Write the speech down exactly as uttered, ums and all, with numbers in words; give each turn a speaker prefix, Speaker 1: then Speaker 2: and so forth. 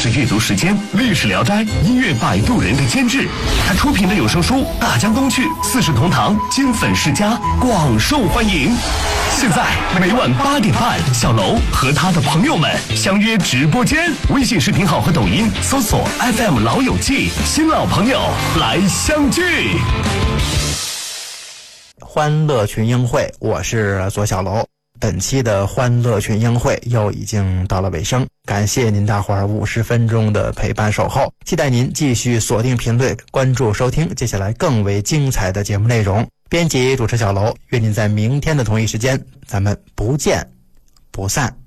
Speaker 1: 是阅读时间、历史聊斋、音乐摆渡人的监制。他出品的有声书《大江东去》《四世同堂》《金粉世家》广受欢迎。现在每晚八点半，小楼和他的朋友们相约直播间，微信视频号和抖音搜索 F M 老友记，新老朋友来相聚。
Speaker 2: 欢乐群英会，我是左小楼。本期的欢乐群英会又已经到了尾声，感谢您大伙儿五十分钟的陪伴守候，期待您继续锁定频率，关注收听接下来更为精彩的节目内容。编辑主持小楼，约您在明天的同一时间，咱们不见不散。